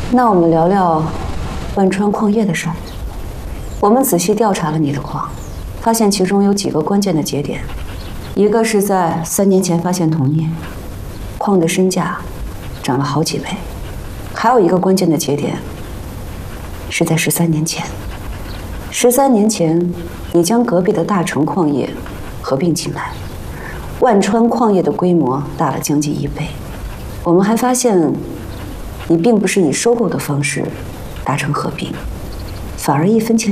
那我们聊聊万川矿业的事儿。我们仔细调查了你的矿，发现其中有几个关键的节点，一个是在3年前发现铜镍，矿的身价涨了好几倍；还有一个关键的节点是在13年前。13年前，你将隔壁的大成矿业合并进来，万川矿业的规模大了将近1倍。我们还发现，你并不是以收购的方式达成合并，反而1分钱